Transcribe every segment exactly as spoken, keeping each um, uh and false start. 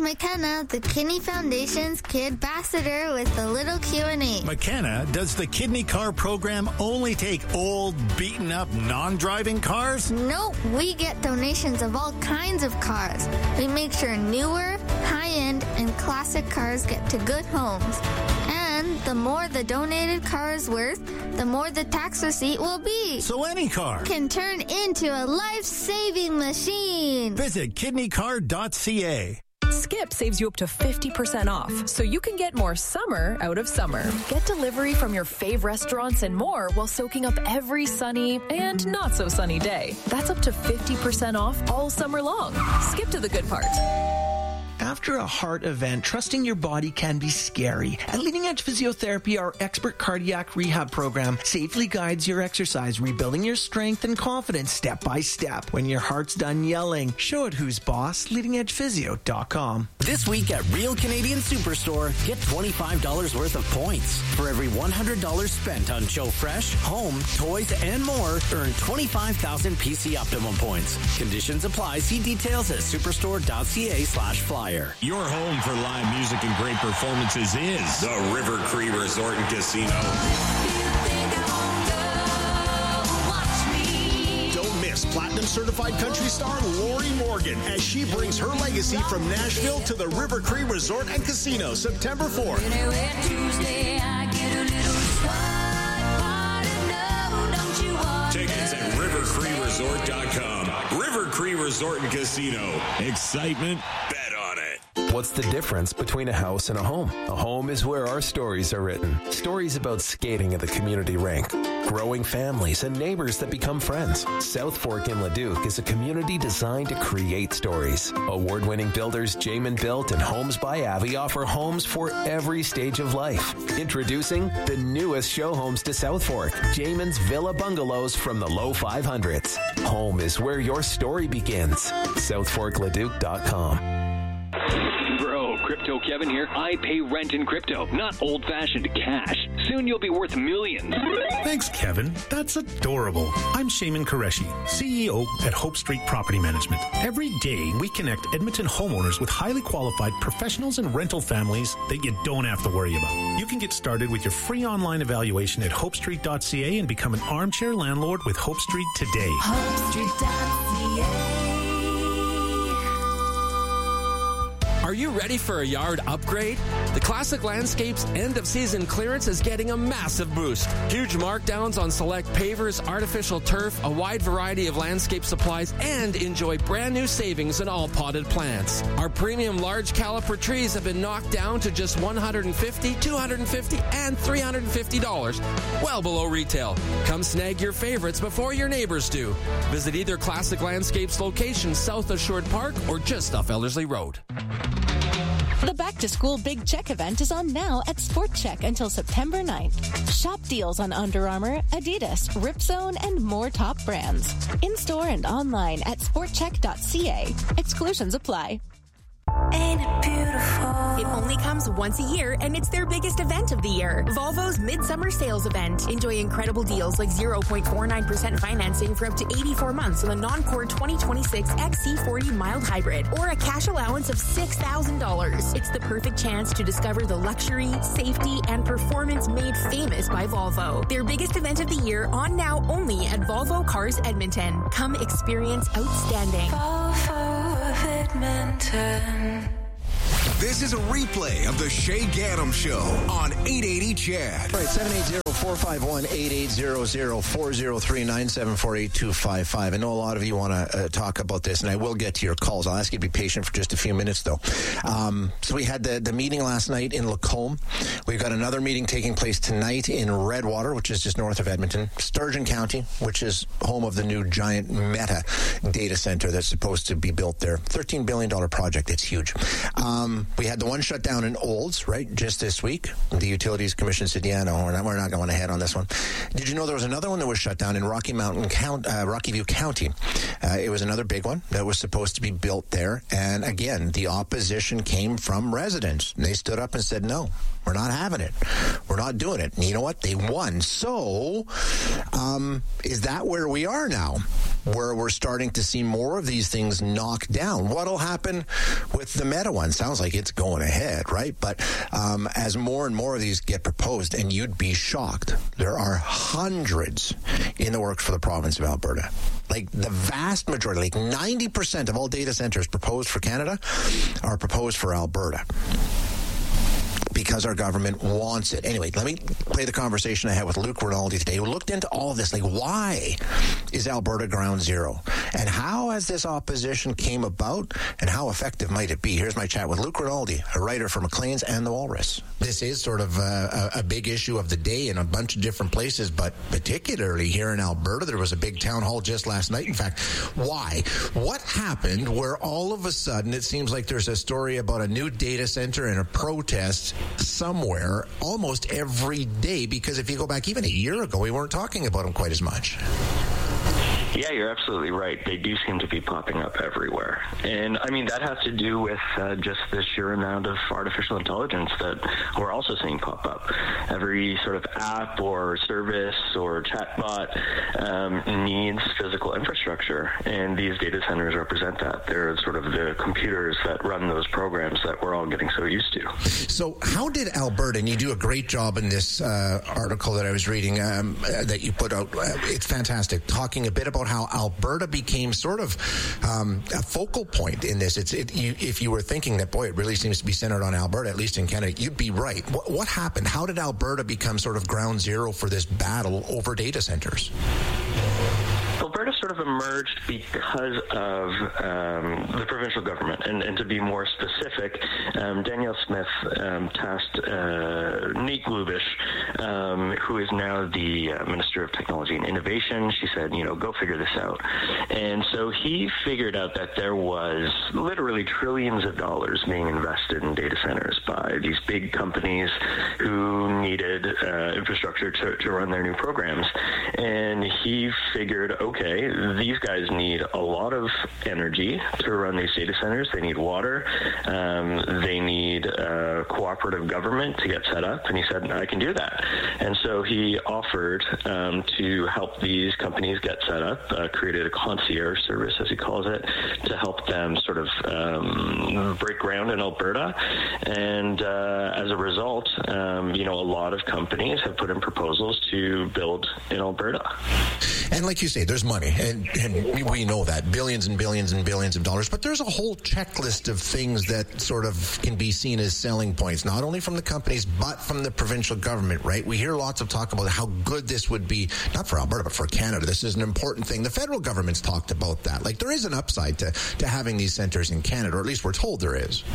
McKenna, the Kidney Foundation's Kid Ambassador, with a little Q and A. McKenna, does the Kidney Car program only take old, beaten-up, non-driving cars? Nope, we get donations of all kinds of cars. We make sure newer, high-end, and classic cars get to good homes. And the more the donated car is worth, the more the tax receipt will be. So any car can turn into a life-saving machine. Visit kidney car dot c a. Skip saves you up to fifty percent off, so you can get more summer out of summer. Get delivery from your fave restaurants and more while soaking up every sunny and not so sunny day. That's up to fifty percent off all summer long. Skip to the good part. After a heart event, trusting your body can be scary. At Leading Edge Physiotherapy, our expert cardiac rehab program safely guides your exercise, rebuilding your strength and confidence step by step. When your heart's done yelling, show it who's boss. leading edge physio dot com. This week at Real Canadian Superstore, get twenty-five dollars worth of points. For every one hundred dollars spent on Show Fresh, home, toys, and more, earn twenty-five thousand P C Optimum points. Conditions apply. See details at superstore dot c a slash flyer. Your home for live music and great performances is the River Cree Resort and Casino. Don't miss Platinum Certified Country star Lori Morgan as she brings her legacy from Nashville to the River Cree Resort and Casino September fourth. Tickets at river cree resort dot com. River Cree Resort and Casino. Excitement, bet on it. What's the difference between a house and a home? A home is where our stories are written. Stories about skating at the community rink, growing families, and neighbors that become friends. South Fork in Leduc is a community designed to create stories. Award-winning builders Jamin Built and Homes by Avi offer homes for every stage of life. Introducing the newest show homes to South Fork, Jamin's Villa Bungalows from the low five hundreds. Home is where your story begins. south fork leduc dot com. Bro, Crypto Kevin here. I pay rent in crypto, not old-fashioned cash. Soon you'll be worth millions. Thanks, Kevin. That's adorable. I'm Shaman Qureshi, C E O at Hope Street Property Management. Every day, we connect Edmonton homeowners with highly qualified professionals and rental families that you don't have to worry about. You can get started with your free online evaluation at hope street dot c a and become an armchair landlord with Hope Street today. hope street dot c a. Are you ready for a yard upgrade? The Classic Landscapes end-of-season clearance is getting a massive boost. Huge markdowns on select pavers, artificial turf, a wide variety of landscape supplies, and enjoy brand new savings in all potted plants. Our premium large caliper trees have been knocked down to just one hundred fifty dollars, two hundred fifty dollars, and three hundred fifty dollars, well below retail. Come snag your favorites before your neighbors do. Visit either Classic Landscapes location south of Short Park or just off Ellerslie Road. The Back to School Big Check event is on now at Sport Check until September ninth. Shop deals on Under Armour, Adidas, Ripzone, and more top brands. In-store and online at sport check dot c a. Exclusions apply. Ain't it beautiful? It only comes once a year, and it's their biggest event of the year. Volvo's Midsummer Sales Event. Enjoy incredible deals like zero point four nine percent financing for up to eighty-four months on the non-core twenty twenty-six X C forty Mild Hybrid, or a cash allowance of six thousand dollars. It's the perfect chance to discover the luxury, safety, and performance made famous by Volvo. Their biggest event of the year, on now only at Volvo Cars Edmonton. Come experience outstanding. Volvo of Edmonton. This is a replay of the Shay Gaddam Show on eight eighty C H A D. All right, seven eight zero, four five one, eight eight zero zero, four zero three, nine seven four, eight two five five. I know a lot of you want to uh, talk about this, and I will get to your calls. I'll ask you to be patient for just a few minutes, though. Um, so we had the, the meeting last night in Lacombe. We've got another meeting taking place tonight in Redwater, which is just north of Edmonton. Sturgeon County, which is home of the new giant Meta data center that's supposed to be built there. thirteen billion dollars project. It's huge. Um, we had the one shut down in Olds, right, just this week. The Utilities Commission said, yeah, no, we're not, we're not going ahead on this one. Did you know there was another one that was shut down in Rocky Mountain County, uh, Rocky View County? Uh, it was another big one that was supposed to be built there. And again, the opposition came from residents. And they stood up and said, no, We're not having it. We're not doing it. And you know what? They won. So, um, is that where we are now? Where we're starting to see more of these things knocked down. What'll happen with the Meta one? Sounds like it's going ahead, right? But um, as more and more of these get proposed, and you'd be shocked, there are hundreds in the works for the province of Alberta. Like the vast majority, like ninety percent of all data centers proposed for Canada are proposed for Alberta, because our government wants it. Anyway, let me play the conversation I had with Luke Rinaldi today, who looked into all of this. Like, why is Alberta ground zero? And how has this opposition came about, and how effective might it be? Here's my chat with Luke Rinaldi, a writer for Maclean's and The Walrus. This is sort of a, a, a big issue of the day in a bunch of different places, but particularly here in Alberta. There was a big town hall just last night. In fact, why? What happened where all of a sudden it seems like there's a story about a new data center and a protest somewhere almost every day? Because if you go back even a year ago, we weren't talking about them quite as much. Yeah, you're absolutely right. They do seem to be popping up everywhere. And, I mean, that has to do with uh, just the sheer amount of artificial intelligence that we're also seeing pop up. Every sort of app or service or chatbot um, needs physical infrastructure, and these data centers represent that. They're sort of the computers that run those programs that we're all getting so used to. So how did Alberta, and you do a great job in this uh, article that I was reading um, uh, that you put out, uh, it's fantastic, talking a bit about how Alberta became sort of um, a focal point in this. It's it, you, if you were thinking that, boy, it really seems to be centered on Alberta, at least in Canada, you'd be right. What, what happened? How did Alberta become sort of ground zero for this battle over data centers? Alberta sort of emerged because of um, the provincial government. And, and to be more specific, um, Danielle Smith um, tasked uh, Nate Glubish, um, who is now the uh, Minister of Technology and Innovation. She said, you know, go figure this out. And so he figured out that there was literally trillions of dollars being invested in data centers by these big companies who needed uh, infrastructure to, to run their new programs. And he figured, okay, these guys need a lot of energy to run these data centers. They need water. Um, they need uh, cooperative government to get set up. And he said, I can do that. And so he offered um, to help these companies get set up, uh, created a concierge service, as he calls it, to help them sort of um, break ground in Alberta. And uh, as a result, um, you know, a lot of companies have put in proposals to build in Alberta. And like you say, there's money, and, and we know that, billions and billions and billions of dollars, but there's a whole checklist of things that sort of can be seen as selling points, not only from the companies, but from the provincial government, right? We hear lots of talk about how good this would be, not for Alberta, but for Canada. This is an important thing. The federal government's talked about that. Like, there is an upside to, to having these centers in Canada, or at least we're told there is.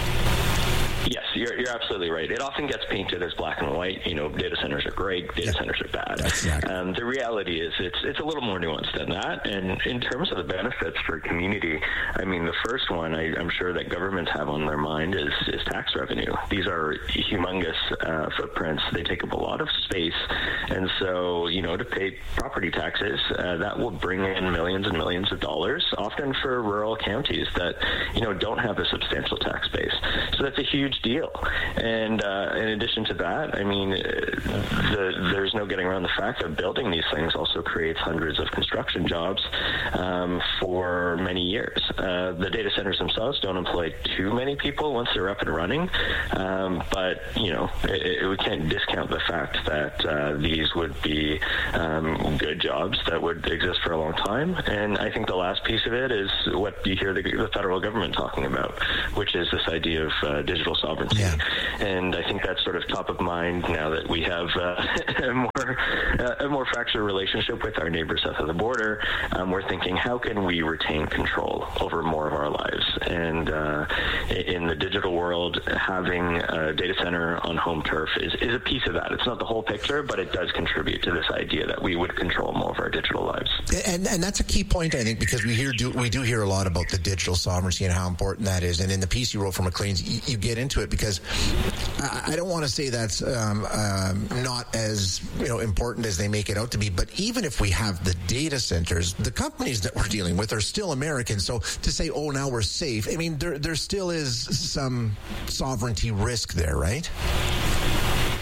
Yes, you're, you're absolutely right. It often gets painted as black and white. You know, data centers are great, data yeah. centers are bad. Exactly. Um, the reality is it's it's a little more nuanced than that. And in terms of the benefits for a community, I mean, the first one I, I'm sure that governments have on their mind is, is tax revenue. These are humongous uh, footprints. They take up a lot of space. And so, you know, to pay property taxes, uh, that will bring in millions and millions of dollars, often for rural counties that, you know, don't have a substantial tax base. So that's a huge deal. And uh, in addition to that, I mean, the, there's no getting around the fact that building these things also creates hundreds of construction jobs um, for many years. Uh, the data centers themselves don't employ too many people once they're up and running, um, but, you know, it, it, we can't discount the fact that uh, these would be um, good jobs that would exist for a long time. And I think the last piece of it is what you hear the, the federal government talking about, which is this idea of uh, digital sovereignty. Yeah. And I think that's sort of top of mind now that we have uh, a more uh, a more fractured relationship with our neighbors south of the border. Um, we're thinking, how can we retain control over more of our lives? And uh, in the digital world, having a data center on home turf is, is a piece of that. It's not the whole picture, but it does contribute to this idea that we would control more of our digital lives. And and that's a key point, I think, because we hear do we do hear a lot about the digital sovereignty and how important that is. And in the piece you wrote for Maclean's, you, you get into it because I, I don't want to say that's um, um, not as you know important as they make it out to be. But even if we have the data centers, the companies that we're dealing with are still American. So to say, oh, now we're safe, I mean, there there still is some sovereignty risk there, right?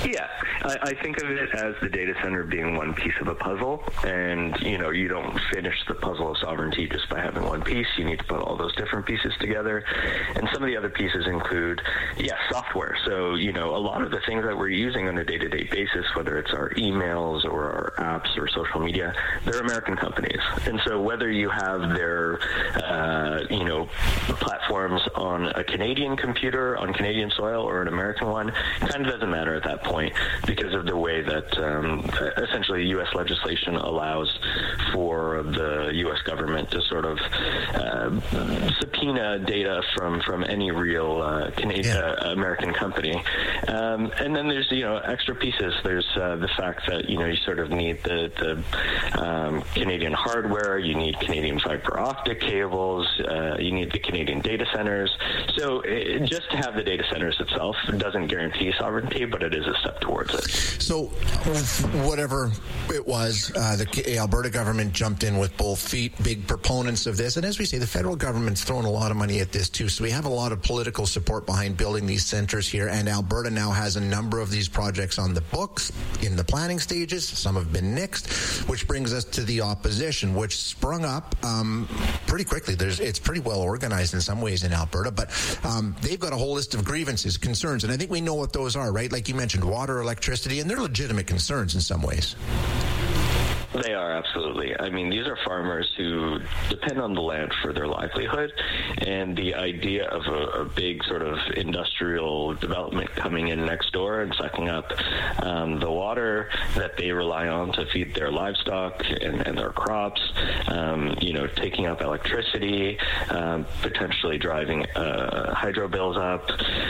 Yeah, I, I think of it as the data center being one piece of a puzzle, and you know you don't finish the puzzle of sovereignty just by having one piece. You need to put all those different pieces together, and some of the other pieces include, yeah, software. So you know a lot of the things that we're using on a day-to-day basis, whether it's our emails or our apps or social media, they're American companies, and so whether you have their uh, you know platforms on a Canadian computer on Canadian soil or an American one, kind of doesn't matter at that point, because of the way that um, essentially U S legislation allows for the U S government to sort of uh, subpoena data from, from any real uh, Canadian yeah. uh, American company. Um, and then there's, you know, extra pieces. There's uh, the fact that, you know, you sort of need the, the um, Canadian hardware, you need Canadian fiber optic cables, uh, you need the Canadian data centers. So it, just to have the data centers itself doesn't guarantee sovereignty, but it is a step towards it. So whatever it was, uh, the Alberta government jumped in with both feet, big proponents of this. And as we say, the federal government's thrown a lot of money at this too. So we have a lot of political support behind building these centers here. And Alberta now has a number of these projects on the books in the planning stages. Some have been nixed, which brings us to the opposition, which sprung up um, pretty quickly. There's, it's pretty well organized in some ways in Alberta, but um, they've got a whole list of grievances, concerns, and I think we know what those are, right? Like you mentioned, water, electricity, and they're legitimate concerns in some ways. They are, absolutely. I mean, these are farmers who depend on the land for their livelihood, and the idea of a, a big sort of industrial development coming in next door and sucking up um, the water that they rely on to feed their livestock and, and their crops, um, you know, taking up electricity, um, potentially driving uh, hydro bills up,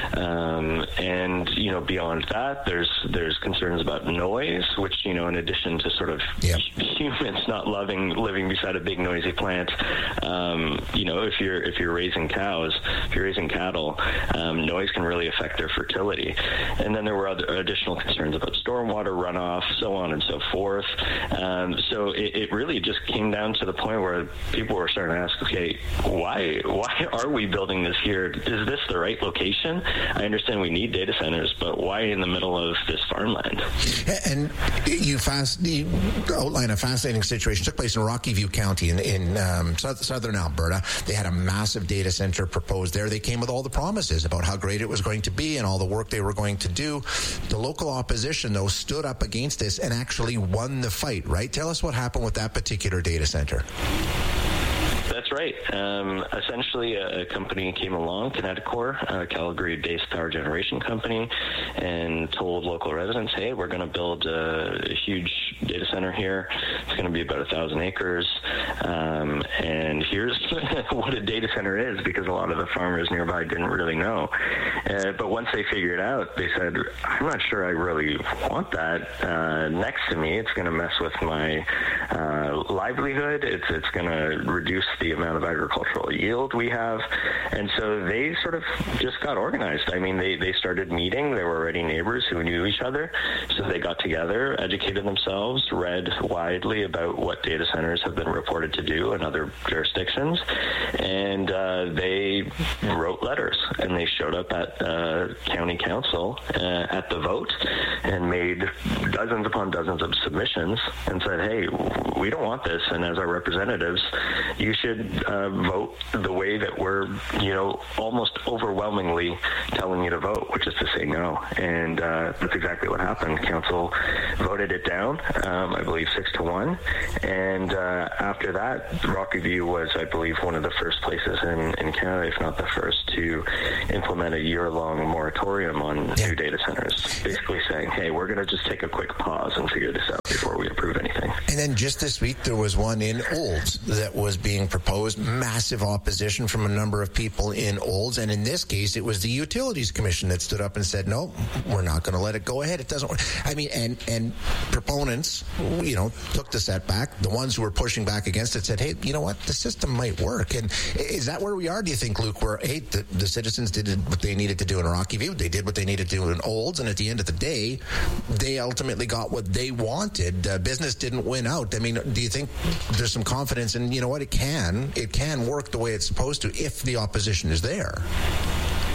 um, and, you know, beyond that, there's there's concerns about noise, which, you know, in addition to sort of yeah. humans not loving living beside a big noisy plant, um, you know, if you're if you're raising cows, if you're raising cattle, um, noise can really affect their fertility. And then there were other additional concerns about stormwater runoff, so on and so forth. Um, so it, it really just came down to the point where people were starting to ask, okay, why why are we building this here? Is this the right location? I understand we need data centers, but why in the middle of this farmland? And you fast you outline a fascinating situation. It took place in Rocky View County in, in um, southern Alberta. They had a massive data center proposed there. They came with all the promises about how great it was going to be and all the work they were going to do. The local opposition, though, stood up against this and actually won the fight, right? Tell us what happened with that particular data center. That's right. Um, essentially, a, a company came along, Kineticor, a Calgary-based power generation company, and told local residents, hey, we're going to build a, a huge data center here. It's going to be about a thousand acres. Um, and here's what a data center is, because a lot of the farmers nearby didn't really know. Uh, but once they figured it out, they said, I'm not sure I really want that uh, next to me. It's going to mess with my uh, livelihood. It's, it's going to reduce the amount of agricultural yield we have. And so they sort of just got organized. I mean, they, they started meeting. They were already neighbors who knew each other. So they got together, educated themselves, read widely about what data centers have been reported to do in other jurisdictions. And uh, they wrote letters, and they showed up at uh, county council uh, at the vote and made dozens upon dozens of submissions and said, hey, we don't want this. And as our representatives, you should uh, vote the way that we're, you know, almost overwhelmingly telling you to vote, which is to say no. And uh, that's exactly what happened. Council voted it down, um, I believe six to one. And uh, after that, Rocky View was, I believe, one of the first places in, in Canada, if not the first, to implement a year-long moratorium on yeah. new data centers, basically saying, hey, we're going to just take a quick pause and figure this out before we approve anything. And then just this week, there was one in Olds that was being proposed. Massive opposition from a number of people in Olds. And in this case, it was the Utilities Commission that stood up and said, no, we're not going to let it go ahead. It doesn't work. I mean, and, and proponents, you know, took the setback. The ones who were pushing back against it said, hey, you know what? The system might work. And is that where we are, do you think, Luke, where, hey, the, the citizens did what they needed to do in Rocky View. They did what they needed to do in Olds. And at the end of the day, they ultimately got what they wanted. Uh, business didn't win out. I mean, do you think there's some confidence in, you know what, it can, it can work the way it's supposed to if the opposition is there?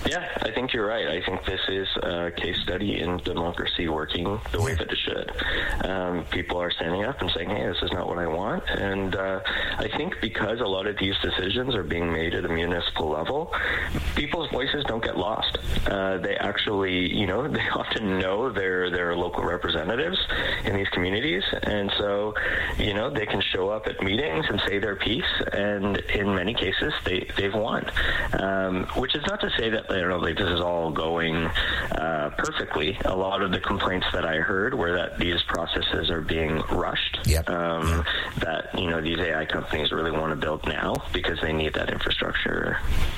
Yeah, I think you're right. I think this is a case study in democracy working the way that it should. Um, people are standing up and saying, hey, this is not what I want. And uh, I think because a lot of these decisions are being made at a municipal level, people's voices don't get lost. Uh, they actually, you know, they often know their, their local representatives in these communities. And so, you know, they can show up at meetings and say their piece. And in many cases, they, they've won. Um, which is not to say that, you know, like this is all going uh, perfectly. A lot of the complaints that I heard were that these processes are being rushed. Yep. Um, that, you know, these A I companies really want to build now because they need that infrastructure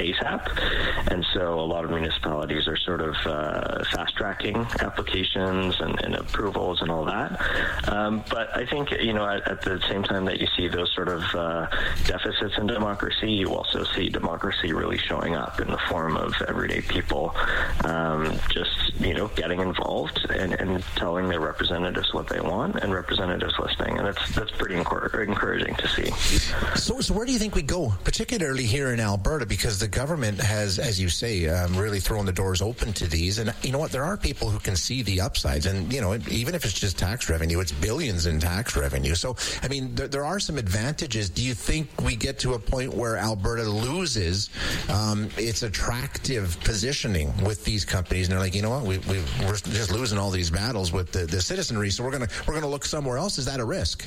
ASAP. And so a lot of municipalities are sort of uh, fast-tracking applications and, and approvals and all that. Um, but I think, you know, at, at the same time that you see those sort of uh, deficits in democracy, you also see democracy really showing up in the form of everyday people um, just, you know, getting involved and, and telling their representatives what they want and representatives listening. And that's that's pretty encor- encouraging to see. So, so where do you think we go, particularly here in Alberta? Because the government has, as you say, um, really thrown the doors open to these. And you know what? There are people who can see the upsides. And, you know, even if it's just tax revenue, it's billions in tax revenue. So, I mean, there, there are some advantages. Do you think we get to a point where Alberta loses um, its attractive positioning with these companies? And they're like, you know what? We, we, we're just losing all these battles with the, the citizenry. So we're going to we're going to look somewhere else. Is that a risk?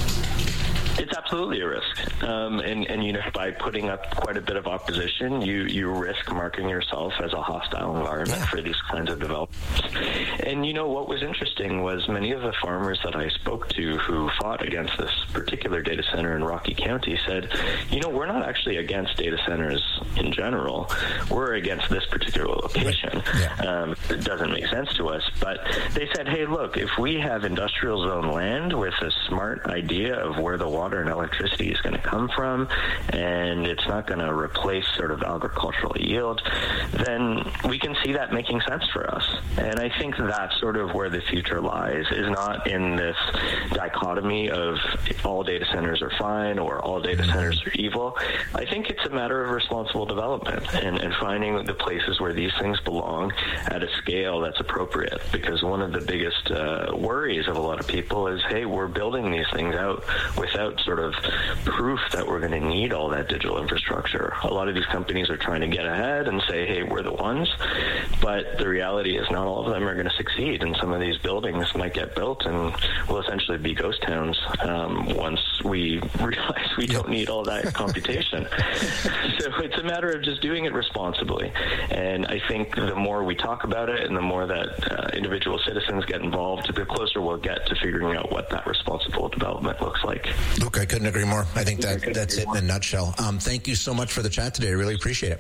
It's absolutely a risk. Um, and, and, you know, by putting up quite a bit of opposition, you, you risk marking yourself as a hostile environment yeah. for these kinds of developments. And, you know, what was interesting was many of the farmers that I spoke to who fought against this particular data center in Rocky County said, you know, we're not actually against data centers in general. We're against this particular location. Yeah. Um, it doesn't make sense to us. But they said, hey, look, if we have industrial zone land with a smart idea of where the water and electricity is going to come from, and it's not going to replace sort of agricultural yield, then we can see that making sense for us. And I think that's sort of where the future lies, is not in this dichotomy of all data centers are fine or all data centers are evil. I think it's a matter of responsible development and, and finding the places where these things belong at a scale that's appropriate. Because one of the biggest uh, worries of a lot of people is, hey, we're building these things out without sort of proof that we're going to need all that digital infrastructure. A lot of these companies are trying to get ahead and say, hey, we're the ones. But the reality is not all of them are going to succeed. And some of these buildings might get built and will essentially be ghost towns um, once we realize we don't need all that computation. So it's a matter of just doing it responsibly. And I think the more we talk about it and the more that uh, individual citizens get involved, the closer we'll get to figuring out what that responsible development looks like. Luke, I couldn't agree more. I think that that's it in a nutshell. Um, thank you so much for the chat today. I really appreciate it.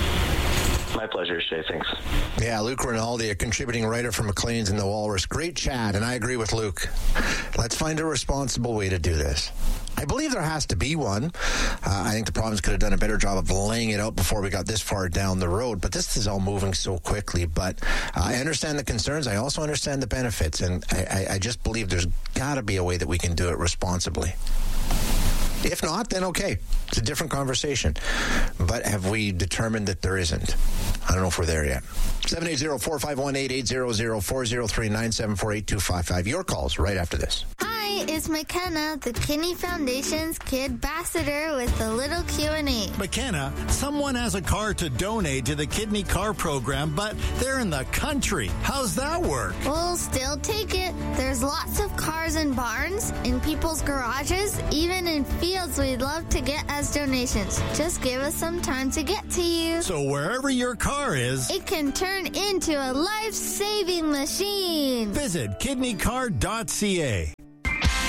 My pleasure, Shay. Thanks. Yeah, Luke Rinaldi, a contributing writer for Maclean's and the Walrus. Great chat, and I agree with Luke. Let's find a responsible way to do this. I believe there has to be one. Uh, I think the province could have done a better job of laying it out before we got this far down the road, but this is all moving so quickly. But uh, I understand the concerns. I also understand the benefits, and I, I, I just believe there's got to be a way that we can do it responsibly. If not, then okay. It's a different conversation. But have we determined that there isn't? I don't know if we're there yet. seven eight zero, four five one, eight eight zero zero, four zero three, nine seven four, eight two five five. Your calls right after this. Hi, it's McKenna, the Kidney Foundation's Kid Ambassador with a little Q and A. McKenna, someone has a car to donate to the Kidney Car Program, but they're in the country. How's that work? We'll still take it. There's lots of cars in barns, in people's garages, even in fields we'd love to get as donations. Just give us some time to get to you. So wherever your car is, it can turn into a life-saving machine. Visit kidney car dot c a.